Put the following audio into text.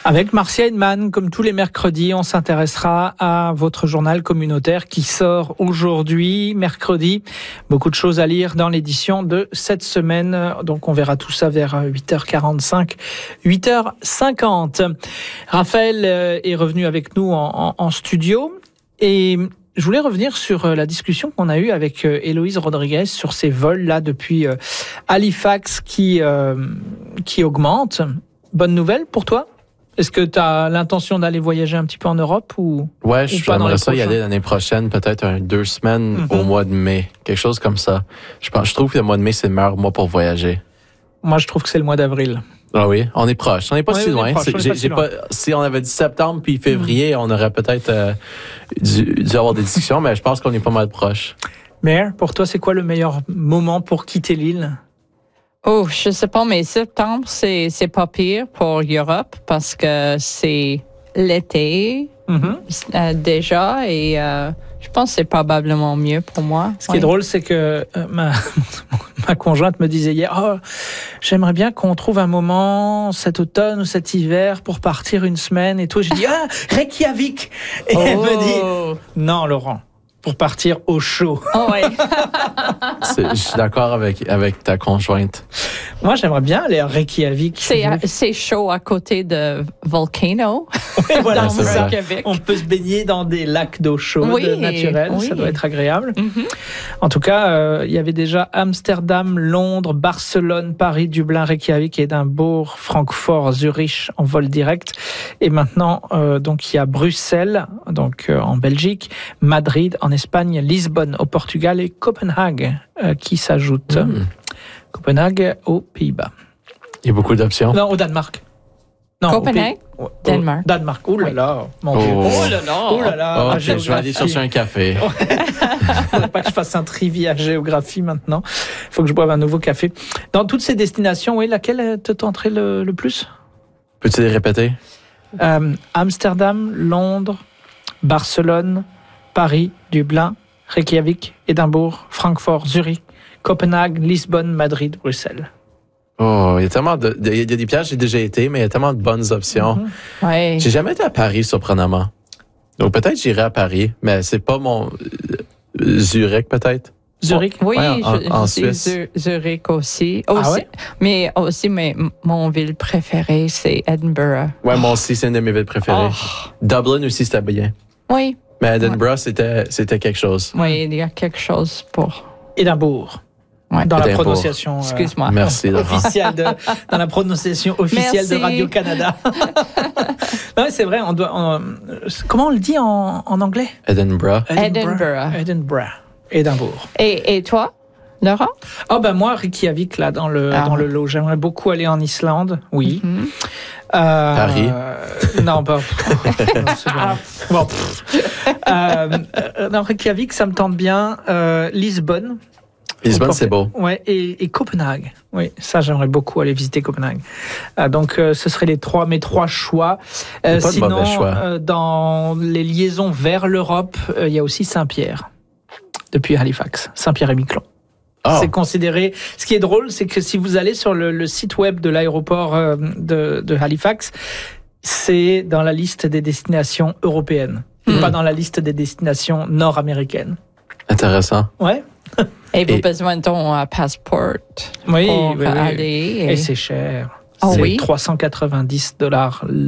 Avec Marcia Hedman, comme tous les mercredis, on s'intéressera à votre journal communautaire qui sort aujourd'hui, mercredi. Beaucoup de choses à lire dans l'édition de cette semaine. Donc on verra tout ça vers 8h45, 8h50. Raphaël est revenu avec nous en studio et je voulais revenir sur la discussion qu'on a eue avec Héloïse Rodriguez sur ces vols-là depuis Halifax qui augmentent. Bonne nouvelle pour toi? Est-ce que tu as l'intention d'aller voyager un petit peu en Europe ou Ouais, j'aimerais ça y aller l'année prochaine, peut-être 2 semaines au mois de mai, quelque chose comme ça. Je trouve que le mois de mai, c'est le meilleur mois pour voyager. Moi, je trouve que c'est le mois d'avril. Ah oui, on est proche. On n'est pas si loin. Si on avait dit septembre puis février, on aurait peut-être dû avoir des discussions, mais je pense qu'on est pas mal proche. Mère, pour toi, c'est quoi le meilleur moment pour quitter l'île? Oh, je sais pas, mais septembre, c'est pas pire pour l'Europe parce que c'est l'été déjà et je pense que c'est probablement mieux pour moi. Ce qui est drôle, c'est que ma conjointe me disait hier, j'aimerais bien qu'on trouve un moment cet automne ou cet hiver pour partir une semaine et tout. J'ai dit, Reykjavik! Et elle me dit, non, Laurent. Pour partir au chaud. Oh ouais. Je suis d'accord avec ta conjointe. Moi, j'aimerais bien aller à Reykjavik. C'est chaud à côté de Volcano. Oui, voilà, c'est ça. Reykjavik. On peut se baigner dans des lacs d'eau chaude naturelle. Oui. Ça doit être agréable. En tout cas, il y avait déjà Amsterdam, Londres, Barcelone, Paris, Dublin, Reykjavik, Édimbourg, Francfort, Zurich en vol direct. Et maintenant, donc il y a Bruxelles, donc en Belgique, Madrid en Espagne, Lisbonne au Portugal et Copenhague qui s'ajoute. Copenhague aux Pays-Bas. Il y a beaucoup d'options. Non, au Danemark. Non, Copenhague, Danemark. Danemark. Oh là là, mon Dieu. Oh là là. Okay, je vais aller chercher un café. Faudrait pas que je fasse un trivia géographie maintenant. Il faut que je boive un nouveau café. Dans toutes ces destinations, laquelle te tenterait le plus? Peux-tu les répéter? Amsterdam, Londres, Barcelone, Paris, Dublin, Reykjavik, Édimbourg, Francfort, Zurich, Copenhague, Lisbonne, Madrid, Bruxelles. Oh, il y a tellement il y a des pièges, j'ai déjà été, mais il y a tellement de bonnes options. Ouais. J'ai jamais été à Paris, surprenamment. Donc peut-être j'irai à Paris, mais c'est pas mon Zurich peut-être. Zurich? Oui, en Suisse. Zurich aussi. Ah ouais? Mais mon ville préférée, c'est Edinburgh. Ouais, moi aussi, c'est une de mes villes préférées. Dublin aussi, c'était bien. Oui. Mais Edinburgh, c'était quelque chose. Oui, il y a quelque chose pour... Édimbourg. Ouais. Dans la Édimbourg. prononciation Excuse-moi. Merci, officielle dans la prononciation officielle de Radio-Canada. Non, c'est vrai, comment on le dit en anglais? Edinburgh. Édimbourg. Et toi, Laurent? Moi, Reykjavik, là, dans le lot. J'aimerais beaucoup aller en Islande, oui. Paris. Non, non, Reykjavik, ça me tente bien. Lisbonne. Lisbonne, c'est beau. Ouais, et Copenhague. Oui, ça, j'aimerais beaucoup aller visiter Copenhague. Donc, ce seraient mes trois choix. Sinon, mauvais choix. Dans les liaisons vers l'Europe, il y a aussi Saint-Pierre, depuis Halifax. Saint-Pierre-et-Miquelon. C'est considéré. Ce qui est drôle, c'est que si vous allez sur le site web de l'aéroport de Halifax, c'est dans la liste des destinations européennes, et pas dans la liste des destinations nord-américaines. Intéressant. Ouais. Et vous avez besoin de ton passeport pour aller. Et c'est cher. Oh, c'est oui? $390